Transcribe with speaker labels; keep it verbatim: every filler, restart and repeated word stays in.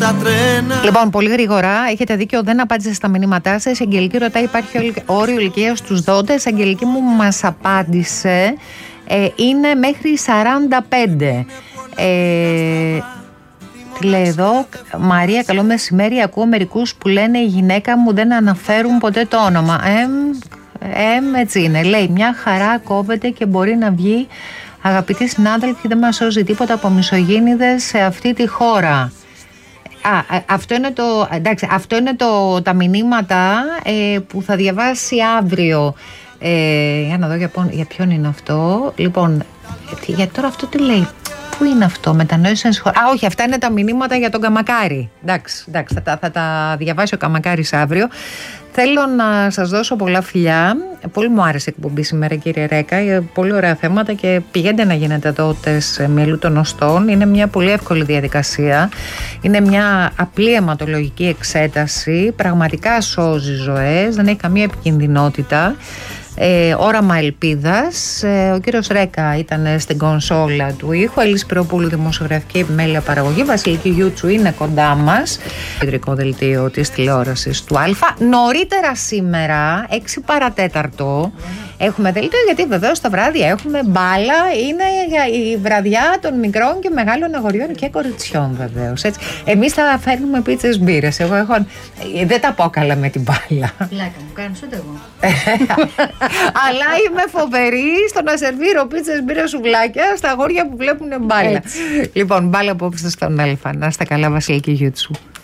Speaker 1: τα τρένα.
Speaker 2: Λοιπόν, πολύ γρήγορα, έχετε δίκιο, δεν απάντησε στα μηνύματά σας. Η Αγγελική ρωτάει, υπάρχει όριο ηλικίας στους δόντες. Αγγελική μου μας απάντησε, ε, είναι μέχρι σαράντα πέντε. Ε, τι λέει εδώ, Μαρία, καλό μεσημέρι. Ακούω μερικούς που λένε η γυναίκα μου δεν αναφέρουν ποτέ το όνομα. Ε, ε, έτσι είναι. Λέει, μια χαρά κόβεται και μπορεί να βγει. Αγαπητοί συνάδελφοι, δεν μας σώζει τίποτα από μισογίνηδες σε αυτή τη χώρα. Α, αυτό είναι, το, εντάξει, αυτό είναι το, τα μηνύματα ε, που θα διαβάσει αύριο. Ε, για να δω για, για ποιον είναι αυτό. Λοιπόν, γιατί τώρα αυτό τι λέει. Πού είναι αυτό, μετανόησε. Α, όχι, αυτά είναι τα μηνύματα για τον Καμακάρη. Εντάξει, εντάξει θα, τα, θα τα διαβάσει ο Καμακάρης αύριο. Θέλω να σας δώσω πολλά φιλιά. Πολύ μου άρεσε η εκπομπή σήμερα, κύριε Ρέκα. Πολύ ωραία θέματα και πηγαίνετε να γίνετε δότες μυελού των οστών. Είναι μια πολύ εύκολη διαδικασία. Είναι μια απλή αιματολογική εξέταση. Πραγματικά σώζει ζωές. Δεν έχει καμία επικινδυνότητα. Ε, όραμα ελπίδας. Ε, ο κύριος Ρέκα ήταν στην κονσόλα του ήχου. Ελής Σπυροπούλου, δημοσιογραφική επιμέλεια παραγωγή. Βασιλική Γιούτσου είναι κοντά μας. Κεντρικό δελτίο της τηλεόρασης του Α. Νωρίτερα σήμερα, έξι παρατέταρτο, έχουμε δελτίο, γιατί βεβαίως τα βράδια έχουμε μπάλα. Είναι η βραδιά των μικρών και μεγάλων αγοριών και κοριτσιών, βεβαίως. Εμείς θα φέρνουμε πίτσες μπύρες. Εγώ έχω... δεν τα πω καλά με την μπάλα.
Speaker 3: Πλάκα μου κάνεις ούτε εγώ.
Speaker 2: Αλλά είμαι φοβερή στο να σερβίρω πίτσες, μπύρες, σουβλάκια στα αγόρια που βλέπουν μπάλα. Έτσι. Λοιπόν, μπάλα απόψε στον Α. Να είστε καλά, Βασιλική Γιούτσου.